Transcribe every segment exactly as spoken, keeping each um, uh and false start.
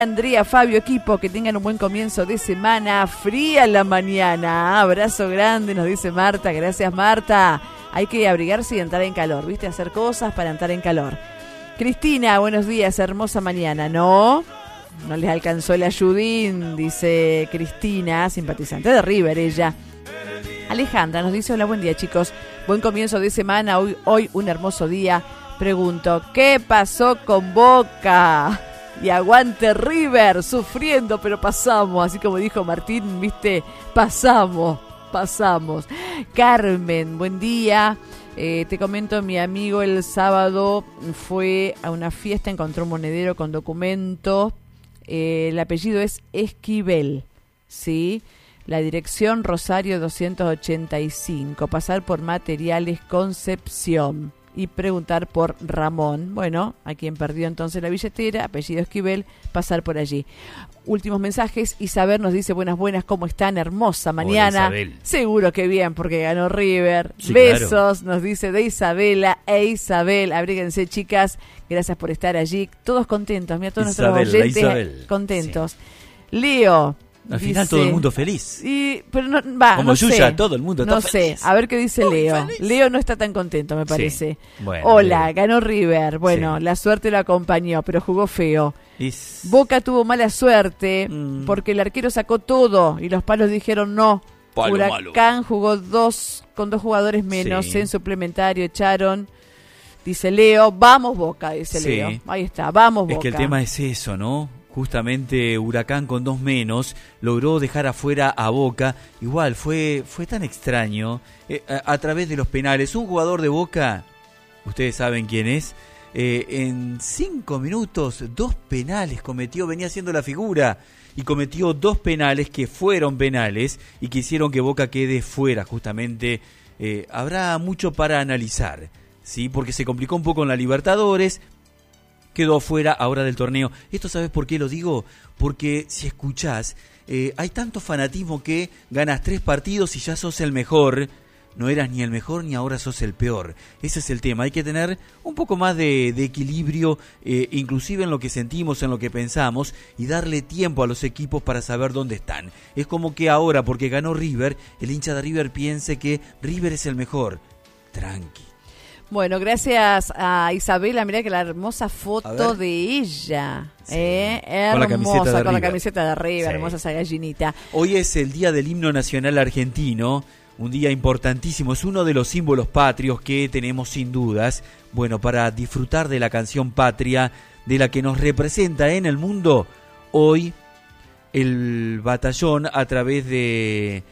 Andrea, Fabio, equipo, que tengan un buen comienzo de semana, fría la mañana, abrazo grande, nos dice Marta, gracias Marta, hay que abrigarse y entrar en calor, ¿viste? Hacer cosas para entrar en calor. Cristina, buenos días, hermosa mañana, ¿no? No les alcanzó el ayudín, dice Cristina, simpatizante de River ella. Alejandra nos dice, hola, buen día chicos, buen comienzo de semana, hoy, hoy un hermoso día. Pregunto, ¿qué pasó con Boca? Y aguante River, sufriendo, pero pasamos, así como dijo Martín, viste, pasamos, pasamos. Carmen, buen día. Eh, te comento, mi amigo el sábado fue a una fiesta, encontró un monedero con documentos. Eh, el apellido es Esquivel, ¿sí? La dirección Rosario doscientos ochenta y cinco. Pasar por Materiales Concepción y preguntar por Ramón. Bueno, a quien perdió entonces la billetera, apellido Esquivel, pasar por allí. Últimos mensajes. Isabel nos dice, buenas, buenas, ¿cómo están? Hermosa mañana. Hola, Isabel. Seguro que bien, porque ganó River. Sí, besos, claro. Nos dice de Isabela e Isabel. Abríguense, chicas. Gracias por estar allí. Todos contentos. Mira, todos Isabel, nuestros oyentes Isabel. contentos. Sí. Leo. Al dice, final todo el mundo feliz. Y, pero no, va, Como no Yuya, sé, todo el mundo está no feliz. sé, a ver qué dice Muy Leo. feliz. Leo no está tan contento, me parece. Sí. Bueno, Hola, Leo. ganó River. Bueno, Sí. la suerte lo acompañó, pero jugó feo. Es... Boca tuvo mala suerte Mm. porque el arquero sacó todo y los palos dijeron no. Palo Huracán malo. jugó dos con dos jugadores menos Sí. en suplementario, echaron. Dice Leo, vamos Boca, dice Sí. Leo. Ahí está, vamos Boca. Es que el tema es eso, ¿no? Justamente Huracán con dos menos logró dejar afuera a Boca. Igual, fue, fue tan extraño. Eh, a, a través de los penales, un jugador de Boca, ustedes saben quién es, eh, en cinco minutos, dos penales cometió, venía haciendo la figura y cometió dos penales que fueron penales y que hicieron que Boca quede fuera. Justamente eh, habrá mucho para analizar, ¿sí? Porque se complicó un poco en la Libertadores. Quedó fuera ahora del torneo. ¿Esto sabes por qué lo digo? Porque si escuchás, eh, hay tanto fanatismo que ganas tres partidos y ya sos el mejor. No eras ni el mejor ni ahora sos el peor. Ese es el tema. Hay que tener un poco más de, de equilibrio, eh, inclusive en lo que sentimos, en lo que pensamos, y darle tiempo a los equipos para saber dónde están. Es como que ahora, porque ganó River, el hincha de River piense que River es el mejor. Tranqui. Bueno, gracias a Isabela, mirá que la hermosa foto de ella, Sí. eh, hermosa, Con la camiseta de con la River. camiseta de River, Sí. hermosa esa gallinita. Hoy es el Día del Himno Nacional Argentino, un día importantísimo, es uno de los símbolos patrios que tenemos sin dudas. Bueno, para disfrutar de la canción patria, de la que nos representa en el mundo, hoy el batallón a través de...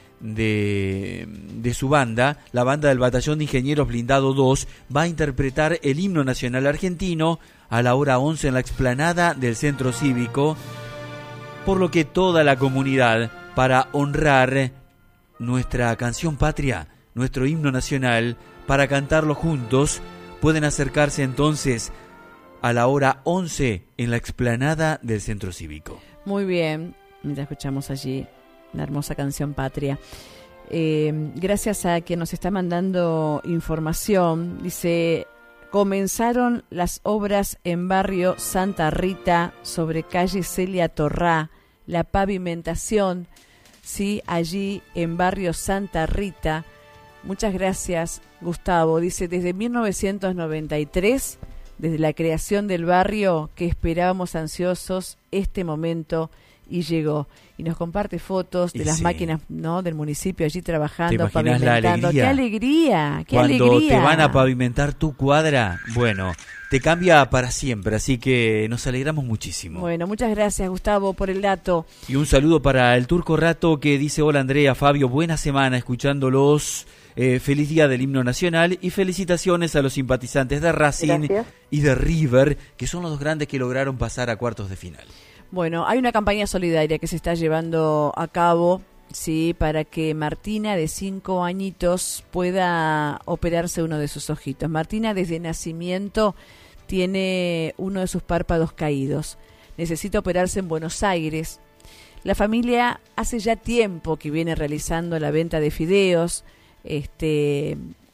De, de su banda, la banda del Batallón de Ingenieros Blindado dos, va a interpretar el himno nacional argentino a la hora once en la explanada del Centro Cívico, por lo que toda la comunidad, para honrar nuestra canción patria, nuestro himno nacional, para cantarlo juntos, pueden acercarse entonces a la hora once en la explanada del Centro Cívico. Muy bien, ya escuchamos allí la hermosa canción patria. Eh, gracias a quien nos está mandando información, dice, comenzaron las obras en barrio Santa Rita sobre calle Celia Torrá, la pavimentación, sí, allí en barrio Santa Rita. Muchas gracias, Gustavo. Dice, desde mil novecientos noventa y tres, desde la creación del barrio, que esperábamos ansiosos este momento, y llegó. Y nos comparte fotos de y las sí. máquinas, ¿no?, del municipio allí trabajando, ¿Te imaginas la pavimentando. alegría? ¡Qué alegría! ¡Qué Cuando alegría! te van a pavimentar tu cuadra, bueno, te cambia para siempre, así que nos alegramos muchísimo. Bueno, muchas gracias, Gustavo, por el dato. Y un saludo para el Turco Rato, que dice, hola Andrea, Fabio, buena semana escuchándolos, eh, feliz día del himno nacional y felicitaciones a los simpatizantes de Racing Gracias. y de River, que son los dos grandes que lograron pasar a cuartos de final. Bueno, hay una campaña solidaria que se está llevando a cabo, sí, para que Martina, de cinco añitos, pueda operarse uno de sus ojitos. Martina, desde nacimiento, tiene uno de sus párpados caídos. Necesita operarse en Buenos Aires. La familia hace ya tiempo que viene realizando la venta de fideos, este,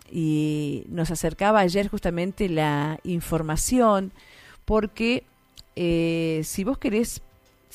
y nos acercaba ayer justamente la información, porque Eh, si vos querés